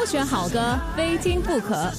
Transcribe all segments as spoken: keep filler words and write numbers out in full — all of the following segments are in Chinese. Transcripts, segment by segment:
选好歌，非听不可。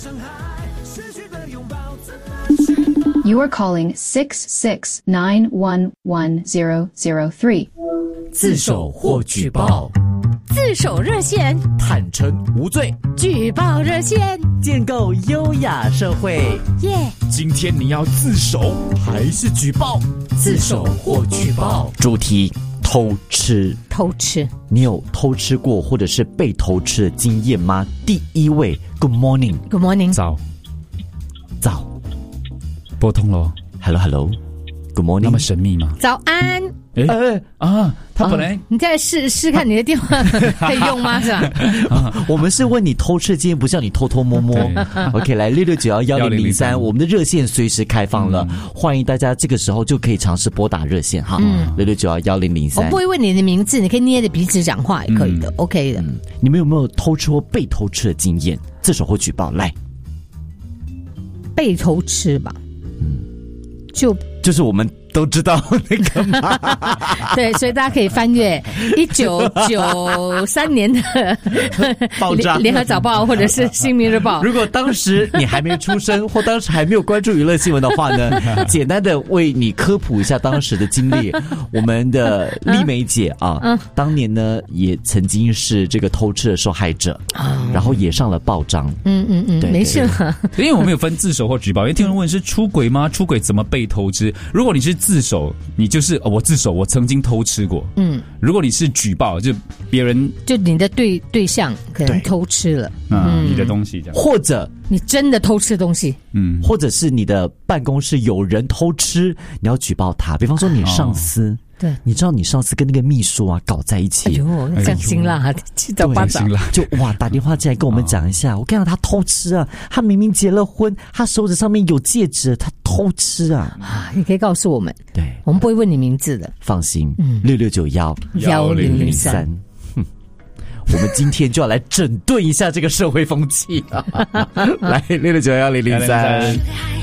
You are calling six six nine one one zero zero three. 自首或举报， 自首热线， 坦诚无罪， 举报热线， 建构优雅社会。 耶、yeah ！ 今天你要自首还是举报？自首或举报。主题：偷吃。 偷吃， 你有偷吃过或者是被偷吃的经验吗？第一位 ，Good morning。Good morning。 早， 早， 拨通咯。 Hello Hello。Good morning。 那么神秘吗？ 早安。 哎、欸、啊，他本来、啊、 你再试试看你的电话可以用吗？是吧？ 啊、我们是问你偷吃，今天不是要你偷偷摸摸。OK， 来六六九幺幺零零三，我们的热线随时开放了、嗯，欢迎大家这个时候就可以尝试拨打热线哈。嗯，六六九幺幺零零三。 我不会问你的名字，你可以捏着鼻子讲话也可以的、嗯、，OK 的、嗯。 你们有没有偷吃或被偷吃的经验？自首或举报？来， 被偷吃吧。嗯，就就是我们。都知道那个吗？ 对，所以大家可以翻阅一九九三年的报章联合早报或者是新民日报。 如果当时你还没出生或当时还没有关注娱乐新闻的话呢，简单的为你科普一下当时的经历。我们的丽梅姐啊、嗯，当年呢也曾经是这个偷吃的受害者，嗯、然后也上了报章。 嗯嗯嗯，没事了。 因为我们有分自首或举报，因为听人问是出轨吗？出轨怎么被偷吃？如果你是自首，你就是、哦、我自首，我曾经偷吃过。嗯，如果你是举报，就别人就你的对对象可能偷吃了， 嗯，你的东西这样， 或者你真的偷吃东西， 嗯，或者是你的办公室有人偷吃，你要举报他。比方说你上司。哦对，你知道你上次跟那个秘书啊搞在一起， 哎呦，这样辛辣，七早八早就哇打电话进来跟我们讲一下，哦、我看到他偷吃啊，他明明结了婚，他手指上面有戒指，他偷吃啊！ 啊，你可以告诉我们， 对， 我们不会问你名字的， 放心，嗯，六六九幺幺零零三。 我们今天就要来整顿一下这个社会风气，来六六九幺幺零零三。